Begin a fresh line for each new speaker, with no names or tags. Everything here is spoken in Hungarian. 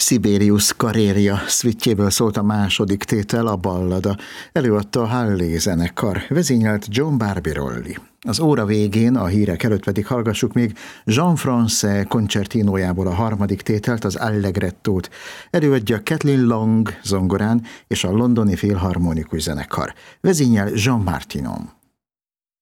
Sibelius karrierja szvittjéből szólt a második tétel, a ballada. Előadta a Hallé zenekar, vezényelt John Barbirolli. Az óra végén, a hírek előtt pedig hallgassuk még Jean-Français koncertinójából a harmadik tételt, az Allegrettót. Előadja Kathleen Long zongorán és a Londoni Filharmonikus Zenekar. Vezényel Jean Martinon.